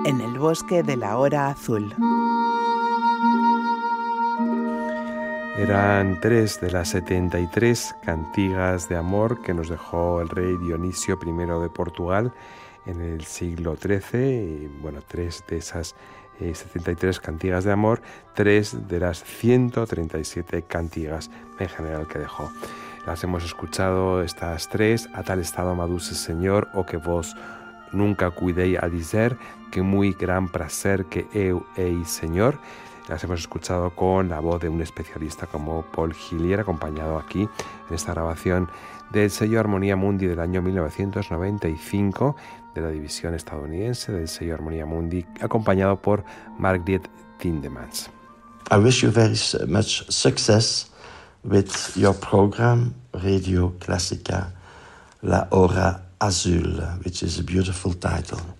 en el bosque de la hora azul. Eran 3 de las 73 cantigas de amor que nos dejó el rey Dionisio I de Portugal en el siglo XIII. Y 3 de esas 73 cantigas de amor, 3 de las 137 cantigas en general que dejó. Las hemos escuchado estas 3: a tal estado maduse Señor, o que vos nunca cuidei a dizer, que muy gran placer que eu hei Señor. Las hemos escuchado con la voz de un especialista como Paul Hillier, acompañado aquí en esta grabación del sello Armonía Mundi del año 1995, de la división estadounidense del sello Armonía Mundi, acompañado por Margriet Tindemans. I wish you very much success with your program, Radio Classica, La Hora Azul, which is a beautiful title.